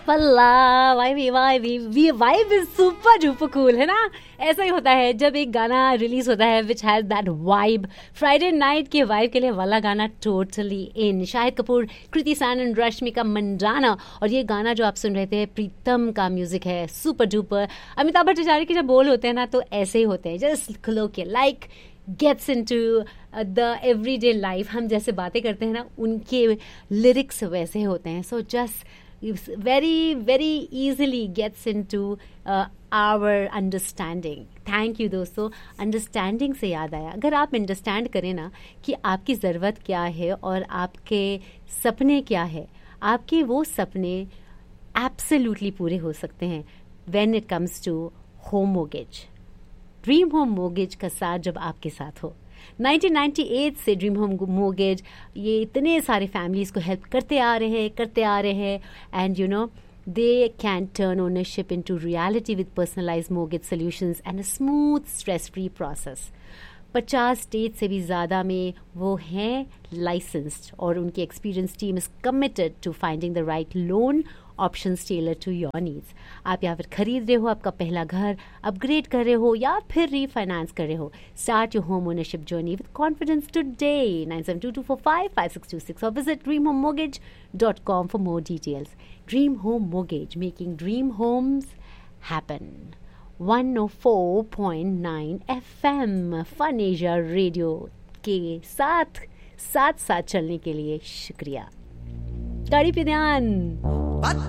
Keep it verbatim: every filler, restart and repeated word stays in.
पल्ला vibey vibey we vibe is super duper cool, है ना? ऐसा ही होता है जब एक गाना रिलीज होता है which has that vibe. Friday night के वाइब के लिए वाला गाना टोटली इन. शाहिद कपूर, कृति सैनन, रश्मिका मंडाना, और ये गाना जो आप सुन रहे थे प्रीतम का म्यूजिक है, सुपर डुपर. अमिताभ भट्टाचार्य के जब बोल होते हैं ना तो ऐसे ही होते हैं, जस्ट खलो के like gets into the everyday life. हम जैसे बातें करते हैं ना उनके लिरिक्स वैसे होते हैं. So just very very easily gets into uh, our understanding. Thank you दोस्तों. अंडरस्टैंडिंग से याद आया, अगर आप अंडरस्टैंड करें ना कि आपकी ज़रूरत क्या है और आपके सपने क्या है, आपके वो सपने एब्सोल्युटली पूरे हो सकते हैं when it comes to home mortgage. Dream home mortgage का साथ जब आपके साथ हो. नाइनटीन नाइंटी एट से ड्रीम होम मोर्गेज ये इतने सारे फैमिलीज़ को हेल्प करते आ रहे हैं करते आ रहे हैं and you know they can turn ownership into reality with personalised mortgage solutions and a smooth stress free process. पचास स्टेट से भी ज़्यादा में वो हैं लाइसेंस्ड और उनकी experience team is committed to finding the right loan options Taylor to your needs. आप या फिर खरीद रहे हो आपका पहला घर, अपग्रेड कर रहे हो या फिर रीफाइनेंस कर रहे हो, start your home ownership journey with confidence today. Nine seven to to four five five six to six और visit dream home mortgage dot com for more details. Dream home mortgage, making dream Holmes happen. One O four point nine F M fun Asia radio के साथ साथ साथ चलने के लिए शुक्रिया. गाड़ी पे ध्यान.